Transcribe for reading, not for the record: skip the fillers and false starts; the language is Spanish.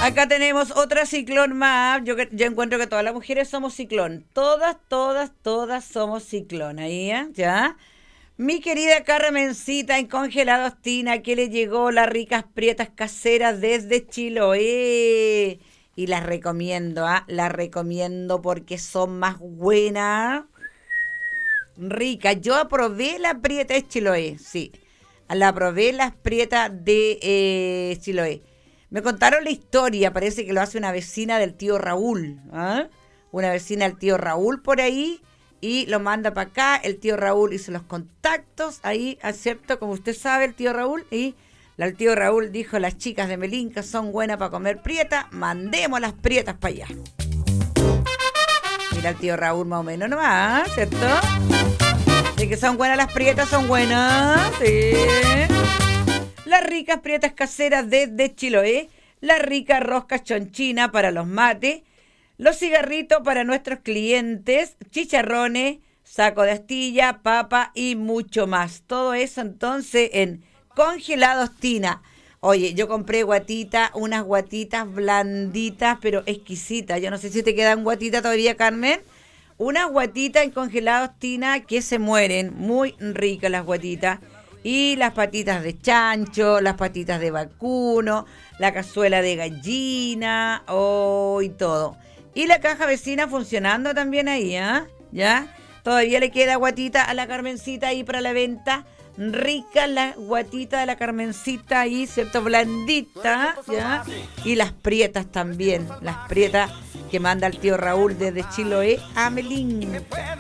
Acá tenemos otra ciclón más. Yo encuentro que todas las mujeres somos ciclón. Todas somos ciclón. Ahí, ¿ya? Mi querida Carmencita en Congelados Tina, que le llegó las ricas prietas caseras desde Chiloé. Y las recomiendo, las recomiendo porque son más buenas. Ricas. Yo probé la prieta de Chiloé, sí. La probé las prietas de Chiloé. Me contaron la historia, parece que lo hace una vecina del tío Raúl. Una vecina del tío Raúl por ahí. Y lo manda para acá, el tío Raúl hizo los contactos, ahí, ¿cierto? Como usted sabe, el tío Raúl, y el tío Raúl dijo, las chicas de Melinca son buenas para comer prieta, mandemos las prietas para allá. Mira el tío Raúl más o menos nomás, ¿cierto? De que son buenas las prietas, son buenas, sí. Las ricas prietas caseras desde Chiloé, la rica rosca chonchina para los mates, los cigarritos para nuestros clientes, chicharrones, saco de astilla, papa y mucho más. Todo eso entonces en Congelados Tina. Oye, yo compré unas guatitas blanditas pero exquisitas. Yo no sé si te quedan guatitas todavía, Carmen. Unas guatitas en Congelados Tina que se mueren. Muy ricas las guatitas. Y las patitas de chancho, las patitas de vacuno, la cazuela de gallina, y todo. Y la caja vecina funcionando también ahí, ¿ya? Todavía le queda guatita a la Carmencita ahí para la venta. Rica la guatita de la Carmencita ahí, ¿cierto? Blandita, ¿ya? Y las prietas también, las prietas que manda el tío Raúl desde Chiloé a Melinca.